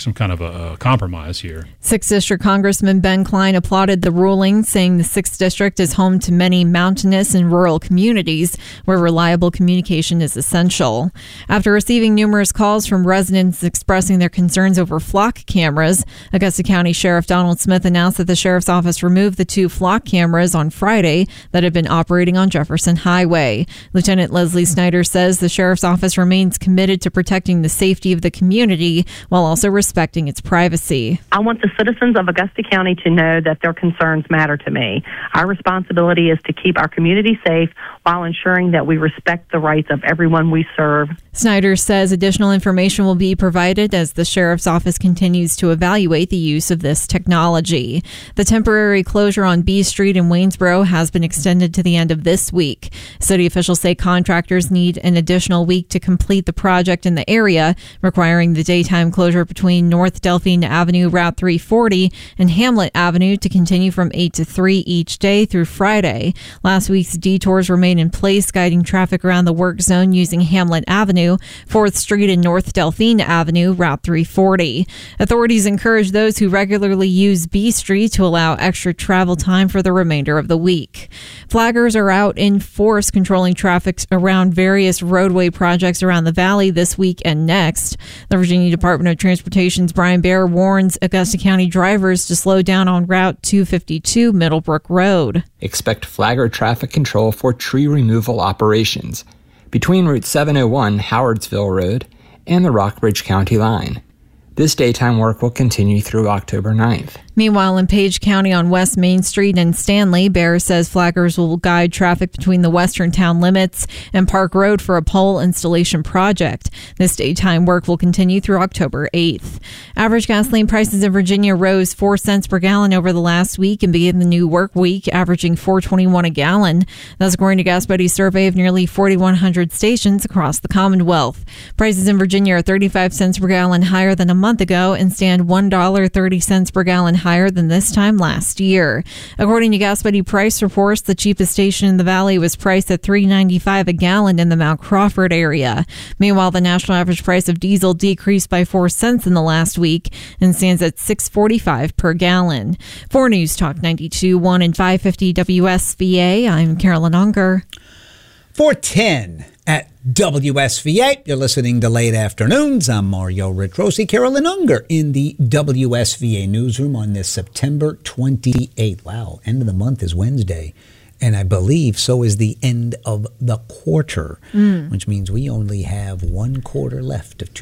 some kind of a compromise here. 6th District Congressman Ben Klein applauded the ruling, saying the 6th District is home to many mountainous and rural communities where reliable communication is essential. After receiving numerous calls from residents expressing their concerns over flock cameras, Augusta County Sheriff Donald Smith announced that the Sheriff's Office removed the 2 flock cameras on Friday that had been operating on Jefferson Highway. Lieutenant Leslie Snyder says the Sheriff's Office remains committed to protecting the safety of the community while also respecting its privacy. I want the citizens of Augusta County to know that their concerns matter to me. Our responsibility is to keep our community safe while ensuring that we respect the rights of everyone we serve. Snyder says additional information will be provided as the Sheriff's Office continues to evaluate the use of this technology. The temporary closure on B Street in Waynesboro has been extended to the end of this week. City officials say contractors need an additional week to complete the project in the area, requiring the daytime closure between North Delphine Avenue, Route 340, and Hamlet Avenue to continue from 8 to 3 each day through Friday. Last week's detours remain in place, guiding traffic around the work zone using Hamlet Avenue, 4th Street, and North Delphine Avenue, Route 340. Authorities encourage those who regularly use B Street to allow extra travel time for the remainder of the week. Flaggers are out in force controlling traffic around various roadway projects around the valley this week and next. The Virginia Department of Transportation's Brian Baer warns Augusta County drivers to slow down on Route 252 Middlebrook Road. Expect flagger traffic control for tree removal operations between Route 701 Howardsville Road and the Rockbridge County line. This daytime work will continue through October 9th. Meanwhile, in Page County on West Main Street and Stanley, Bear says flaggers will guide traffic between the western town limits and Park Road for a pole installation project. This daytime work will continue through October 8th. Average gasoline prices in Virginia rose 4 cents per gallon over the last week and begin the new work week, averaging $4.21 a gallon. That's according to Gas Buddy's survey of nearly 4,100 stations across the Commonwealth. Prices in Virginia are 35 cents per gallon higher than a month ago and stand $1.30 per gallon higher than this time last year. According to Gas Buddy price reports, the cheapest station in the valley was priced at $3.95 a gallon in the Mount Crawford area. Meanwhile, the national average price of diesel decreased by 4 cents in the last week and stands at $6.45 per gallon. For News Talk 92.1 and 550 WSVA, I'm Carolyn Unger. 410 at WSVA. You're listening to Late Afternoons. I'm Mario Ritrosi. Carolyn Unger in the WSVA newsroom on this September 28th. Wow, end of the month is Wednesday. And I believe so is the end of the quarter, which means we only have 1 quarter left of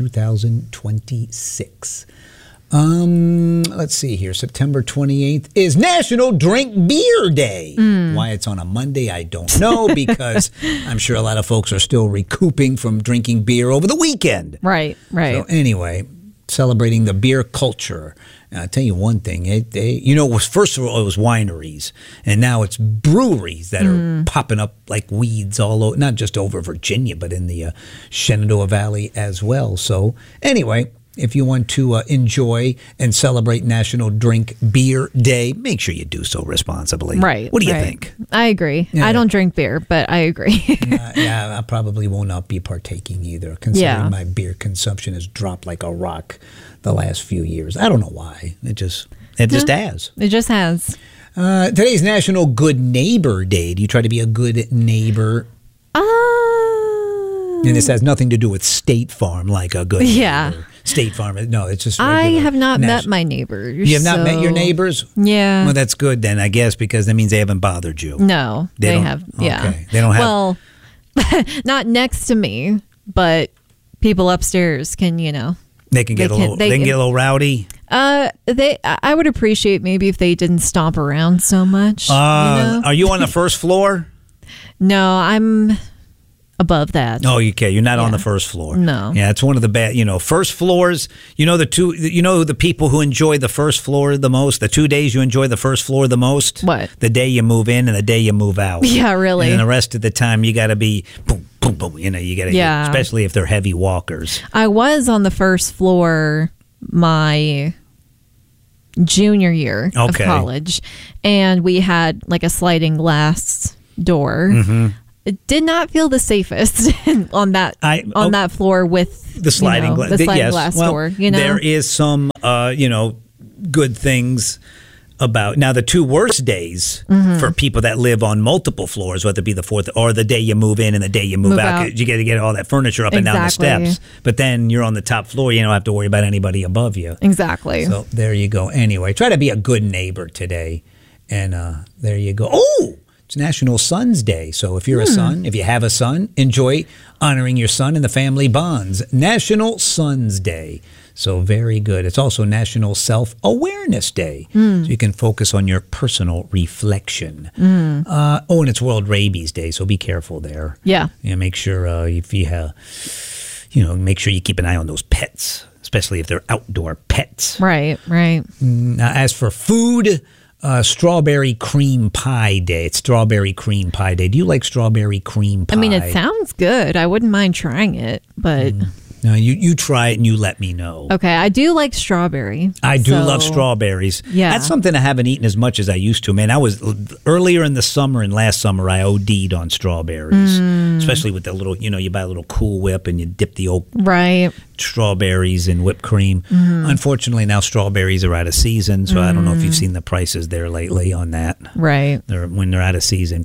2026. Let's see here. September 28th is National Drink Beer Day. Why it's on a Monday, I don't know, because I'm sure a lot of folks are still recouping from drinking beer over the weekend. Right. So anyway, celebrating the beer culture. I'll tell you one thing. First of all, it was wineries, and now it's breweries that are popping up like weeds all over, not just over Virginia, but in the Shenandoah Valley as well. So anyway, if you want to enjoy and celebrate National Drink Beer Day, make sure you do so responsibly. Right. What do you think? I agree. Yeah. I don't drink beer, but I agree. I probably will not be partaking either, considering my beer consumption has dropped like a rock the last few years. I don't know why. It just has. It just has. Today's National Good Neighbor Day. Do you try to be a good neighbor? And this has nothing to do with State Farm, like a good neighbor. State Farm. No, it's just regular. I have not met my neighbors. You have not met your neighbors? Yeah. Well, that's good then, I guess, because that means they haven't bothered you. No, they have. Yeah. Okay. They don't have. Well, not next to me, but people upstairs can, They can get a little rowdy. I would appreciate maybe if they didn't stomp around so much. Are you on the first floor? No, I'm above that. Oh, okay. You're not on the first floor. No. Yeah, it's one of the bad. First floors. The people who enjoy the first floor the most. The 2 days you enjoy the first floor the most. What? The day you move in and the day you move out. Yeah, really. And the rest of the time you got to be boom, boom, boom. You got to. Yeah. Especially if they're heavy walkers. I was on the first floor my junior year of college, and we had like a sliding glass door. Mm-hmm. It did not feel the safest on that floor with the sliding glass. glass door. There is some good things about. Now, the two worst days for people that live on multiple floors, whether it be the fourth or the day you move in and the day you move out, you got to get all that furniture up and down the steps. But then you're on the top floor, you don't have to worry about anybody above you. Exactly. So there you go. Anyway, try to be a good neighbor today. And there you go. Oh, it's National Sons Day. So if you're a son, if you have a son, enjoy honoring your son and the family bonds. National Sons Day. So very good. It's also National Self-Awareness Day. So you can focus on your personal reflection. And it's World Rabies Day, so be careful there. Yeah. Make sure if you have, make sure you keep an eye on those pets, especially if they're outdoor pets. Right. Now, as for food, Strawberry Cream Pie Day. It's Strawberry Cream Pie Day. Do you like strawberry cream pie? I mean, it sounds good. I wouldn't mind trying it, but... No, you try it and you let me know. Okay, I do like strawberry. I do love strawberries. Yeah. That's something I haven't eaten as much as I used to. Man, I was earlier in the summer and last summer I OD'd on strawberries. Especially with the little, you buy a little Cool Whip and you dip the old strawberries in whipped cream. Unfortunately, now strawberries are out of season, so I don't know if you've seen the prices there lately on that. Right. When they're out of season.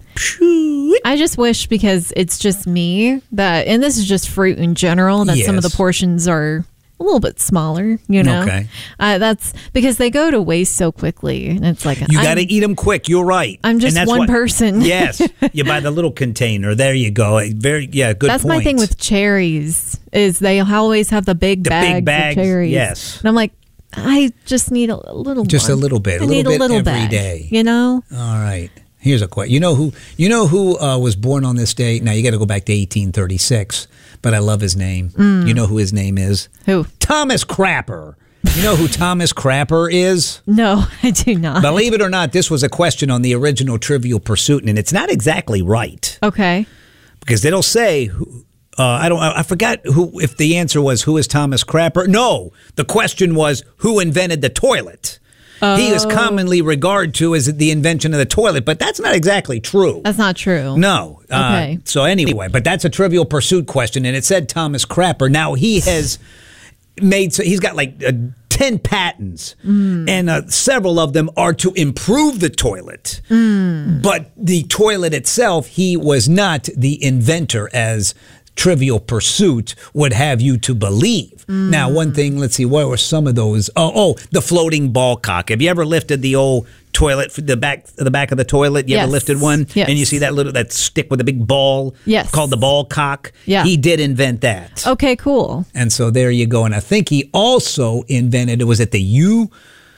I just wish, because it's just me, that, and this is just fruit in general, that some of the portions are a little bit smaller, Okay. That's because they go to waste so quickly. And it's like, you got to eat them quick. You're right. I'm just one person. Yes. You buy the little container. There you go. Good That's point. my thing with cherries, is they always have the big bags of cherries. Yes. And I'm like, I just need a little Just more. a little bit. I need a little every bag, day. All right. Here's a question. You know who was born on this day? Now, you got to go back to 1836, but I love his name. You know who his name is? Who? Thomas Crapper. You know who Thomas Crapper is? No, I do not. Believe it or not, this was a question on the original Trivial Pursuit, and it's not exactly right. Okay. Because it'll say... I forgot if the answer was who is Thomas Crapper. No, the question was who invented the toilet. He is commonly regarded to as the invention of the toilet, but that's not exactly true. That's not true. No. Okay. So anyway, but that's a Trivial Pursuit question, and it said Thomas Crapper. Now he has he's got like 10 patents, and several of them are to improve the toilet. But the toilet itself, he was not the inventor, as Trivial Pursuit would have you to believe. Now, one thing, let's see, what were some of those? The floating ball cock. Have you ever lifted the old toilet, the back of the toilet? You ever lifted one? Yes. And you see that stick with a big ball? Yes. Called the ball cock? Yeah. He did invent that. Okay, cool. And so there you go. And I think he also invented, was it the U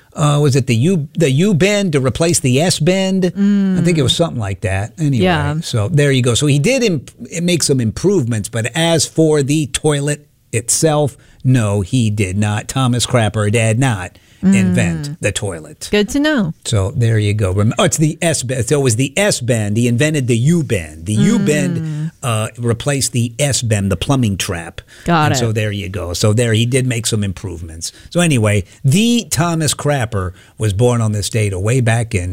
bend to replace the S bend? I think it was something like that. Anyway, so there you go. So he did make some improvements, but as for the toilet itself, no, he did not. Thomas Crapper did not invent the toilet. Good to know. So there you go. It's the S bend. So it was the S bend. He invented the U bend. The U bend replaced the S bend, the plumbing trap. Got it. So there you go. So there he did make some improvements. So anyway, the Thomas Crapper was born on this date way back in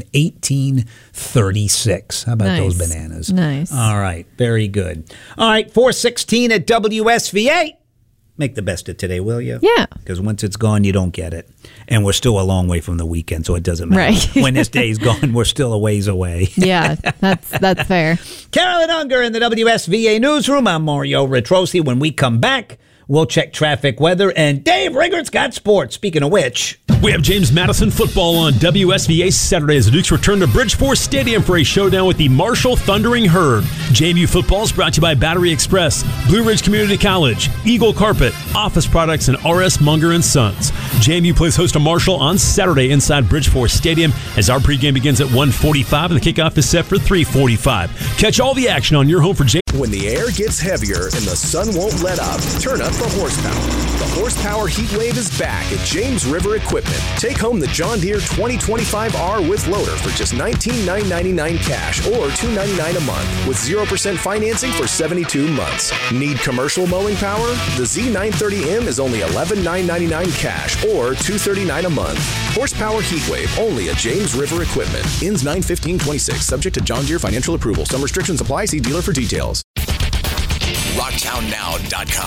1836. How about those bananas? Nice. All right. Very good. All right. 4:16 at WSVA. Make the best of today, will you? Yeah. Because once it's gone, you don't get it. And we're still a long way from the weekend, so it doesn't matter. Right. When this day's gone, we're still a ways away. Yeah, that's fair. Carolyn Unger in the WSVA newsroom. I'm Mario Retrosi. When we come back, we'll check traffic, weather, and Dave Riggert's got sports. Speaking of which... We have James Madison football on WSVA Saturday as the Dukes return to Bridgeport Stadium for a showdown with the Marshall Thundering Herd. JMU football is brought to you by Battery Express, Blue Ridge Community College, Eagle Carpet, Office Products, and R.S. Munger & Sons. JMU plays host to Marshall on Saturday inside Bridgeport Stadium as our pregame begins at 1:45 and the kickoff is set for 3:45. Catch all the action on your home for JMU. When the air gets heavier and the sun won't let up, turn up the horsepower. The Horsepower Heat Wave is back at James River Equipment. Take home the John Deere 2025R with loader for just $19,999 cash or $299 a month with 0% financing for 72 months. Need commercial mowing power? The Z930M is only $11,999 cash or $239 a month. Horsepower Heat Wave only at James River Equipment. Ends 9/15/26. Subject to John Deere financial approval. Some restrictions apply. See dealer for details. RocktownNow.com.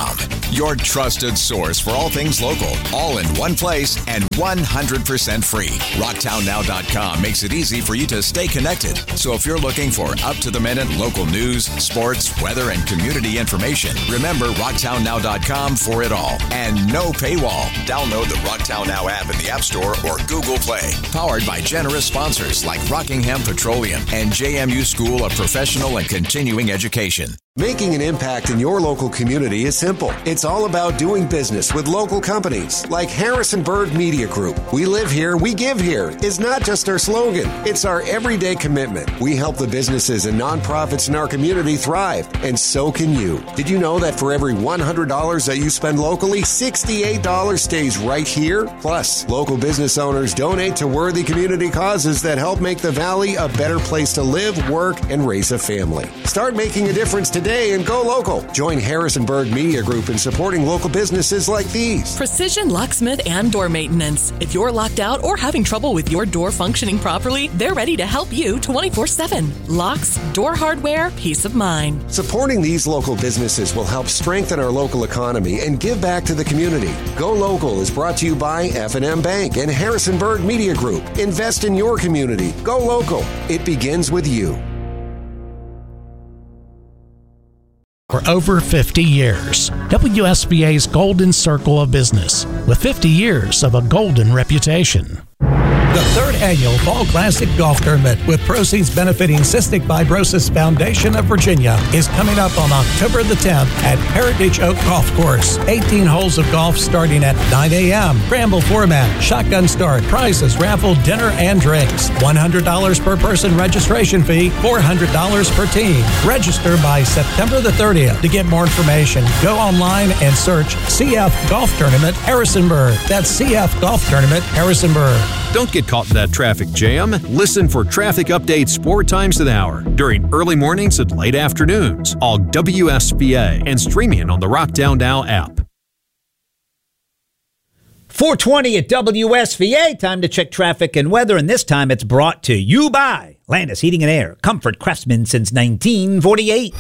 your trusted source for all things local, all in one place and 100% free. RocktownNow.com makes it easy for you to stay connected. So if you're looking for up-to-the-minute local news, sports, weather, and community information, remember RocktownNow.com for it all. And no paywall. Download the Rocktown Now app in the App Store or Google Play. Powered by generous sponsors like Rockingham Petroleum and JMU School of Professional and Continuing Education. Making an impact in your local community is simple. It's all about doing business with local companies like Harrisonburg Media Group. We live here, we give here is not just our slogan. It's our everyday commitment. We help the businesses and nonprofits in our community thrive, and so can you. Did you know that for every $100 that you spend locally, $68 stays right here? Plus, local business owners donate to worthy community causes that help make the Valley a better place to live, work, and raise a family. Start making a difference today and go local. Join Harrisonburg Media Group in supporting local businesses like these. Precision Locksmith and Door Maintenance. If you're locked out or having trouble with your door functioning properly, they're ready to help you 24/7. Locks, door hardware, peace of mind. Supporting these local businesses will help strengthen our local economy and give back to the community. Go Local is brought to you by F&M Bank and Harrisonburg Media Group. Invest in your community. Go local. It begins with you. For over 50 years, WSBA's Golden Circle of Business, with 50 years of a golden reputation. The third annual Fall Classic Golf Tournament, with proceeds benefiting Cystic Fibrosis Foundation of Virginia, is coming up on October the 10th at Heritage Oak Golf Course. 18 holes of golf starting at 9 a.m. Scramble format, shotgun start, prizes, raffle, dinner, and drinks. $100 per person registration fee, $400 per team. Register by September the 30th. To get more information, go online and search CF Golf Tournament Harrisonburg. That's CF Golf Tournament Harrisonburg. Don't get caught in that traffic jam. Listen for traffic updates 4 times an hour during early mornings and late afternoons on WSBA and streaming on the Rocktown Now app. 4:20 at WSVA. Time to check traffic and weather, and this time it's brought to you by Landis Heating and Air. Comfort Craftsman since 1948.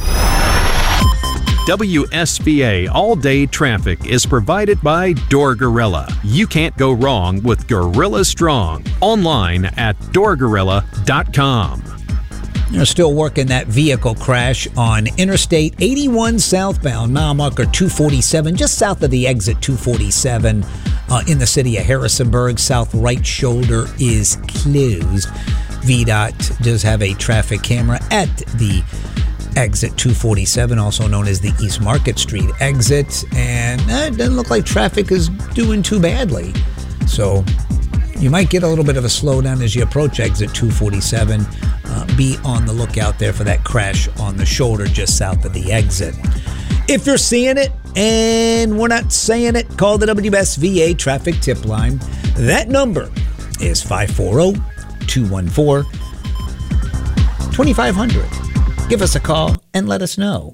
WSBA all-day traffic is provided by Door Gorilla. You can't go wrong with Gorilla Strong. Online at doorgorilla.com. They're still working that vehicle crash on Interstate 81 southbound, mile marker 247, just south of the exit 247 in the city of Harrisonburg. South right shoulder is closed. VDOT does have a traffic camera at the exit 247, also known as the East Market Street exit, and it doesn't look like traffic is doing too badly. So you might get a little bit of a slowdown as you approach exit 247. Be on the lookout there for that crash on the shoulder just south of the exit. If you're seeing it and we're not saying it, call the WSVA traffic tip line. That number is 540-214-2500. Give us a call and let us know.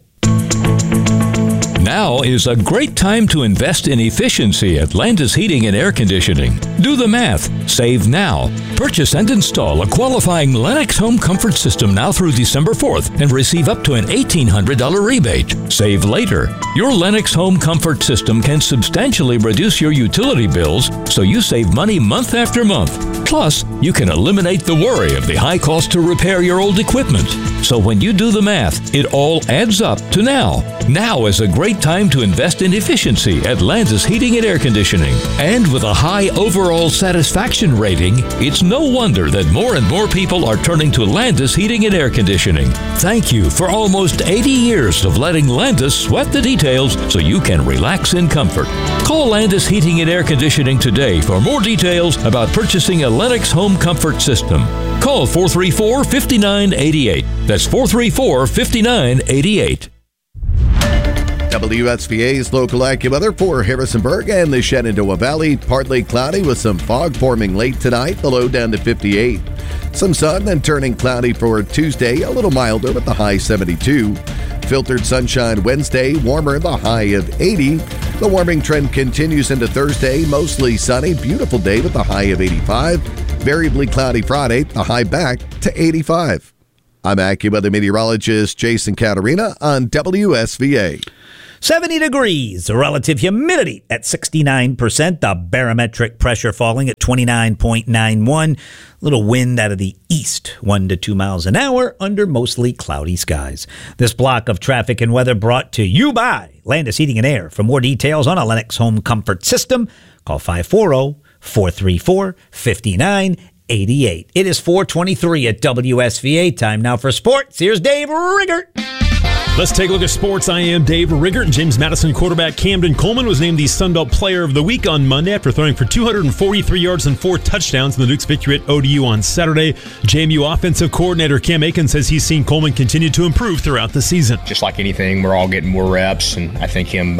Now is a great time to invest in efficiency at Landis Heating and Air Conditioning. Do the math. Save now. Purchase and install a qualifying Lennox home comfort system now through December 4th and receive up to an $1,800 rebate. Save later. Your Lennox home comfort system can substantially reduce your utility bills, so you save money month after month. Plus, you can eliminate the worry of the high cost to repair your old equipment. So when you do the math, it all adds up to now. Now is a great time to invest in efficiency at Landis Heating and Air Conditioning. And with a high overall satisfaction rating, it's no wonder that more and more people are turning to Landis Heating and Air Conditioning. Thank you for almost 80 years of letting Landis sweat the details so you can relax in comfort. Call Landis Heating and Air Conditioning today for more details about purchasing a Lennox home comfort system. Call 434-5988. That's 434-5988. WSVA's local AccuWeather for Harrisonburg and the Shenandoah Valley. Partly cloudy with some fog forming late tonight, the low down to 58. Some sun, then turning cloudy for Tuesday, a little milder with the high 72. Filtered sunshine Wednesday, warmer, the high of 80. The warming trend continues into Thursday, mostly sunny, beautiful day with the high of 85. Variably cloudy Friday, the high back to 85. I'm AccuWeather meteorologist Jason Caterina on WSVA. 70 degrees, the relative humidity at 69%, the barometric pressure falling at 29.91, little wind out of the east, 1 to 2 miles an hour under mostly cloudy skies. This block of traffic and weather brought to you by Landis Heating and Air. For more details on a Lennox home comfort system, call 540-434-5988. It is 4:23 at WSVA. Time now for sports. Here's Dave Riggert. Let's take a look at sports. I am Dave Riggert. James Madison quarterback Camden Coleman was named the Sun Belt Player of the Week on Monday after throwing for 243 yards and 4 touchdowns in the Dukes' victory at ODU on Saturday. JMU offensive coordinator Cam Aiken says he's seen Coleman continue to improve throughout the season. Just like anything, we're all getting more reps, and I think him,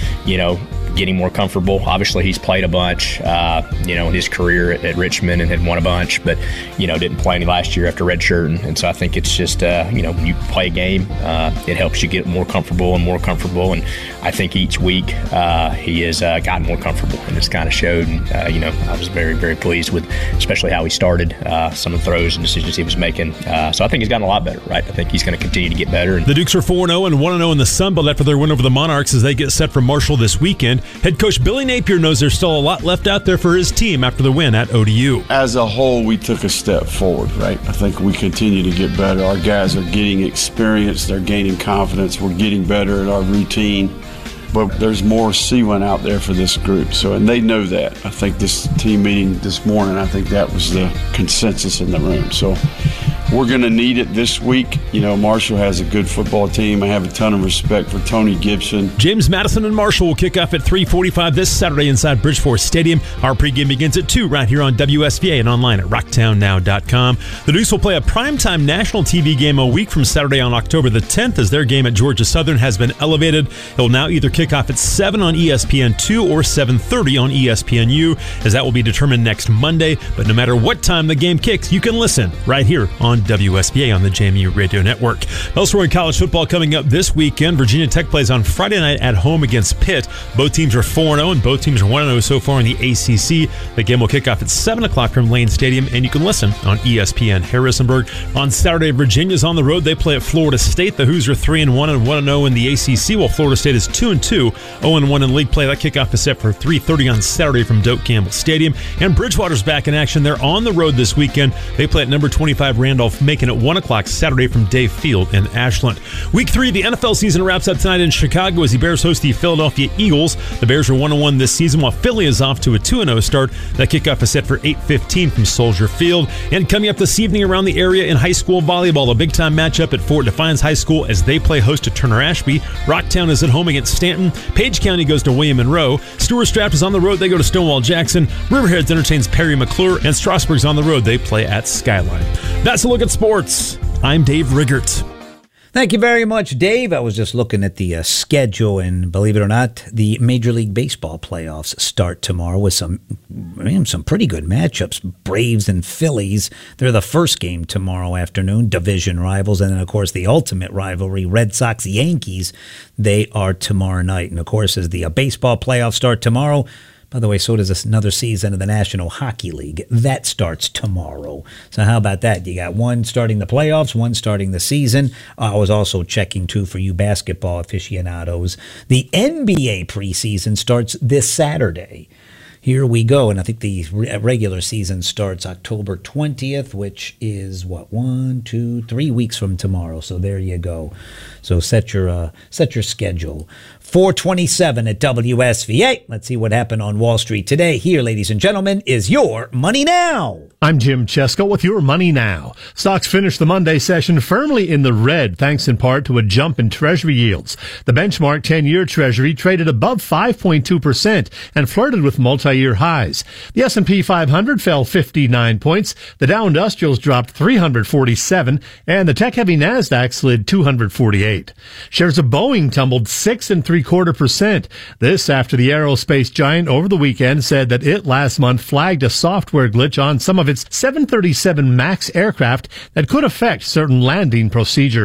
getting more comfortable. Obviously, he's played a bunch, in his career at Richmond and had won a bunch, but, didn't play any last year after redshirting. And so I think it's just, when you play a game, it helps you get more comfortable. And I think each week he has gotten more comfortable, and it's kind of showed. And, I was very, very pleased with especially how he started, some of the throws and decisions he was making. So I think he's gotten a lot better, right? I think he's going to continue to get better. The Dukes are 4-0 and 1-0 in the Sun Belt after their win over the Monarchs as they get set for Marshall this weekend. Head coach Billy Napier knows there's still a lot left out there for his team after the win at ODU. As a whole, we took a step forward, right? I think we continue to get better. Our guys are getting experience. They're gaining confidence. We're getting better at our routine. But there's more C1 out there for this group. And they know that. I think this team meeting this morning, I think that was the consensus in the room. So we're going to need it this week. Marshall has a good football team. I have a ton of respect for Tony Gibson. James Madison and Marshall will kick off at 3:45 this Saturday inside Bridgeport Stadium. Our pregame begins at 2 right here on WSVA and online at rocktownnow.com. The Dukes will play a primetime national TV game a week from Saturday on October the 10th as their game at Georgia Southern has been elevated. It will now either kick off at 7 on ESPN2 or 7:30 on ESPNU, as that will be determined next Monday. But no matter what time the game kicks, you can listen right here on WSBA on the JMU Radio Network. Elsewhere in college football coming up this weekend, Virginia Tech plays on Friday night at home against Pitt. Both teams are 4-0 and both teams are 1-0 so far in the ACC. The game will kick off at 7 o'clock from Lane Stadium, and you can listen on ESPN Harrisonburg. On Saturday, Virginia's on the road. They play at Florida State. The Hoos are 3-1 and 1-0 in the ACC, while Florida State is 2-2, 0-1 in league play. That kickoff is set for 3:30 on Saturday from Doak Campbell Stadium. And Bridgewater's back in action. They're on the road this weekend. They play at number 25 Randolph-Macon at 1 o'clock Saturday from Dave Field in Ashland. Week 3 of the NFL season wraps up tonight in Chicago as the Bears host the Philadelphia Eagles. The Bears are 1-1 this season, while Philly is off to a 2-0 start. That kickoff is set for 8:15 from Soldier Field. And coming up this evening around the area in high school volleyball, a big-time matchup at Fort Defiance High School as they play host to Turner Ashby. Rocktown is at home against Stanton. Page County goes to William Monroe. Stewart Straps is on the road. They go to Stonewall Jackson. Riverheads entertains Perry McClure. And Strasburg's on the road. They play at Skyline. That's a look at sports. I'm Dave Riggert. Thank you very much, Dave. I was just looking at the schedule, and believe it or not, the Major League Baseball playoffs start tomorrow with some pretty good matchups. Braves and Phillies, they're the first game tomorrow afternoon, division rivals. And then, of course, the ultimate rivalry, Red Sox-Yankees, they are tomorrow night. And, of course, as the baseball playoffs start tomorrow, by the way, so does another season of the National Hockey League. That starts tomorrow. So how about that? You got one starting the playoffs, one starting the season. I was also checking, too, for you basketball aficionados. The NBA preseason starts this Saturday. Here we go. And I think the regular season starts October 20th, which is, 3 weeks from tomorrow. So there you go. So set your schedule. 4:27 at WSVA. Let's see what happened on Wall Street today. Here, ladies and gentlemen, is your Money Now. I'm Jim Chesko with your Money Now. Stocks finished the Monday session firmly in the red, thanks in part to a jump in Treasury yields. The benchmark 10-year Treasury traded above 5.2% and flirted with multi-year highs. The S&P 500 fell 59 points. The Dow Industrials dropped 347, and the tech-heavy Nasdaq slid 248. Shares of Boeing tumbled 6 3/4%. This after the aerospace giant over the weekend said that it last month flagged a software glitch on some of its 737 MAX aircraft that could affect certain landing procedures.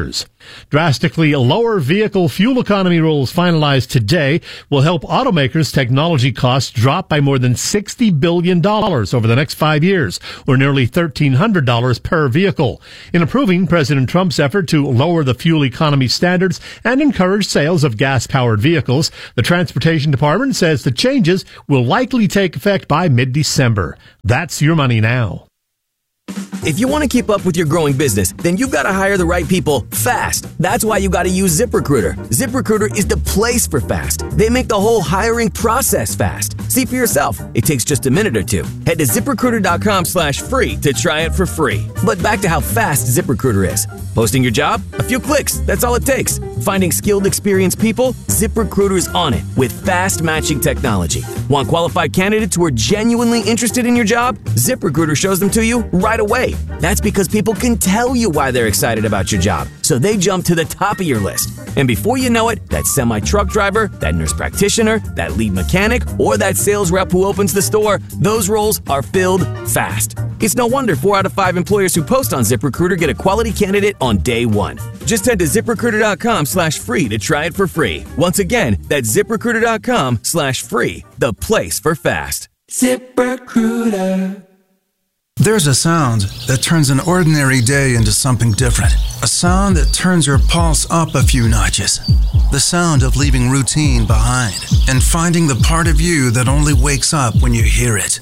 Drastically lower vehicle fuel economy rules finalized today will help automakers' technology costs drop by more than $60 billion over the next 5 years, or nearly $1,300 per vehicle. In approving President Trump's effort to lower the fuel economy standards and encourage sales of gas-powered vehicles, the Transportation Department says the changes will likely take effect by mid-December. That's your money now. If you want to keep up with your growing business, then you've got to hire the right people fast. That's why you got to use ZipRecruiter. ZipRecruiter is the place for fast. They make the whole hiring process fast. See for yourself. It takes just a minute or two. Head to ZipRecruiter.com/free to try it for free. But back to how fast ZipRecruiter is. Posting your job? A few clicks. That's all it takes. Finding skilled, experienced people? ZipRecruiter is on it with fast matching technology. Want qualified candidates who are genuinely interested in your job? ZipRecruiter shows them to you right away. That's because people can tell you why they're excited about your job, so they jump to the top of your list. And before you know it, that semi-truck driver, that nurse practitioner, that lead mechanic, or that sales rep who opens the store, those roles are filled fast. It's no wonder 4 out of 5 employers who post on ZipRecruiter get a quality candidate on day one. Just head to ZipRecruiter.com/free to try it for free. Once again, that's ZipRecruiter.com/free, the place for fast. ZipRecruiter. There's a sound that turns an ordinary day into something different. A sound that turns your pulse up a few notches. The sound of leaving routine behind and finding the part of you that only wakes up when you hear it.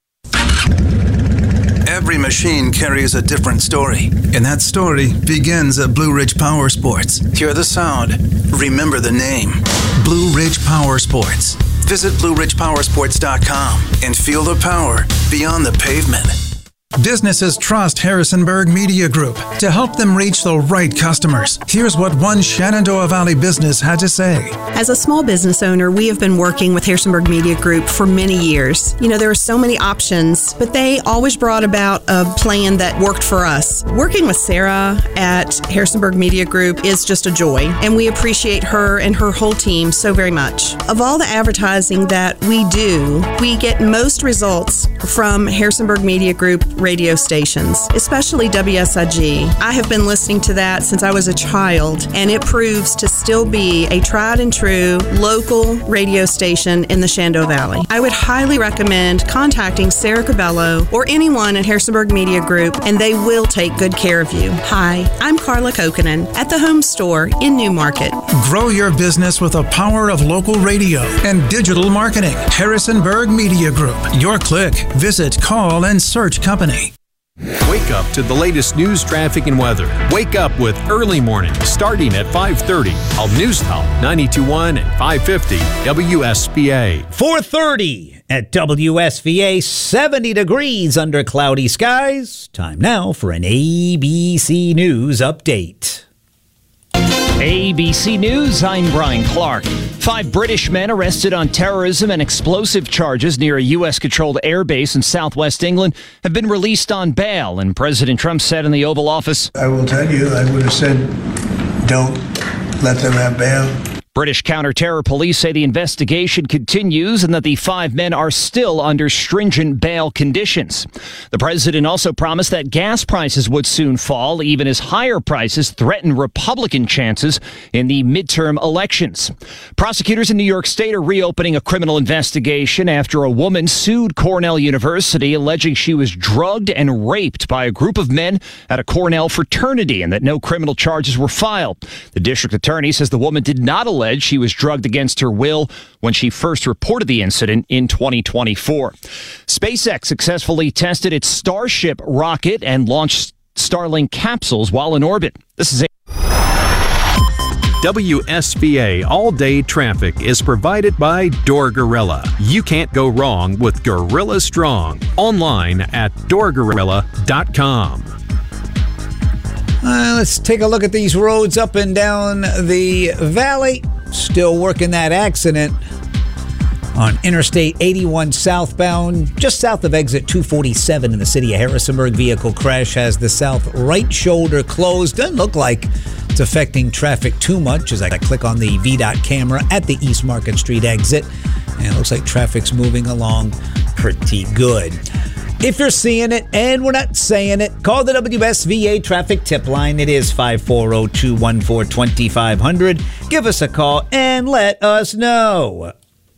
Every machine carries a different story, and that story begins at Blue Ridge Power Sports. Hear the sound, remember the name. Blue Ridge Power Sports. Visit BlueRidgePowersports.com and feel the power beyond the pavement. Businesses trust Harrisonburg Media Group to help them reach the right customers. Here's what one Shenandoah Valley business had to say. As a small business owner, we have been working with Harrisonburg Media Group for many years. You know, there are so many options, but they always brought about a plan that worked for us. Working with Sarah at Harrisonburg Media Group is just a joy, and we appreciate her and her whole team so very much. Of all the advertising that we do, we get most results from Harrisonburg Media Group radio stations, especially WSIG. I have been listening to that since I was a child, and it proves to still be a tried and true local radio station in the Shenandoah Valley. I would highly recommend contacting Sarah Cabello or anyone at Harrisonburg Media Group, and they will take good care of you. Hi, I'm Carla Kokkonen at the Home Store in New Market. Grow your business with the power of local radio and digital marketing. Harrisonburg Media Group. Your click. Visit, call, and search company. Wake up to the latest news, traffic, and weather. Wake up with Early Morning, starting at 5:30 on News Talk 92.1 and 550 WSBA. 4:30 at WSVA, 70 degrees under cloudy skies. Time now for an ABC News update. ABC News, I'm Brian Clark. 5 British men arrested on terrorism and explosive charges near a U.S.-controlled airbase in southwest England have been released on bail, and President Trump said in the Oval Office, I will tell you, I would have said, don't let them have bail. British counter-terror police say the investigation continues and that the 5 men are still under stringent bail conditions. The president also promised that gas prices would soon fall, even as higher prices threaten Republican chances in the midterm elections. Prosecutors in New York State are reopening a criminal investigation after a woman sued Cornell University, alleging she was drugged and raped by a group of men at a Cornell fraternity and that no criminal charges were filed. The district attorney says the woman did not allege she was drugged against her will when she first reported the incident in 2024. SpaceX successfully tested its Starship rocket and launched Starlink capsules while in orbit. This is WSBA all-day traffic is provided by Door Gorilla. You can't go wrong with Gorilla Strong. Online at doorgorilla.com. Let's take a look at these roads up and down the valley. Still working that accident on Interstate 81 southbound, just south of exit 247 in the city of Harrisonburg. Vehicle crash has the south right shoulder closed. Doesn't look like it's affecting traffic too much as I click on the VDOT camera at the East Market Street exit. And it looks like traffic's moving along pretty good. If you're seeing it and we're not saying it, call the WSVA traffic tip line. It is 540-214-2500. Give us a call and let us know.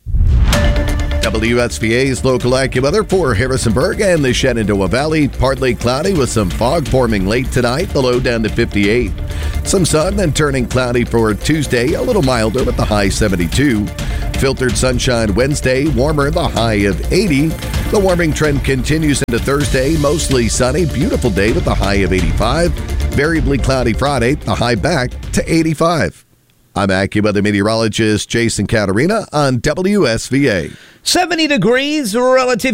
WSVA's local AccuWeather for Harrisonburg and the Shenandoah Valley. Partly cloudy with some fog forming late tonight, the low down to 58. Some sun, then turning cloudy for Tuesday, a little milder with the high 72. Filtered sunshine Wednesday, warmer, the high of 80. The warming trend continues into Thursday, mostly sunny, beautiful day with the high of 85. Variably cloudy Friday, the high back to 85. I'm AccuWeather meteorologist Jason Caterina on WSVA. 70 degrees relative